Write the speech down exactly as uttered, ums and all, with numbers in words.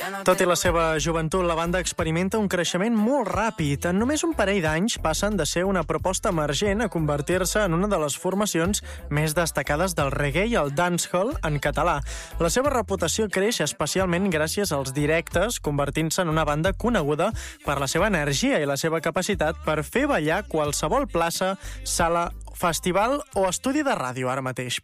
Tot i la seva joventut, la banda experimenta un creixement molt ràpid. En només un parell d'anys passen de ser una proposta emergent a convertir-se en una de les formacions més destacades del reggae i el dancehall en català. La seva reputació creix especialment gràcies als directes, convertint-se en una banda coneguda per la seva energia i la seva capacitat per fer ballar qualsevol plaça, sala, festival o estudi de ràdio ara mateix.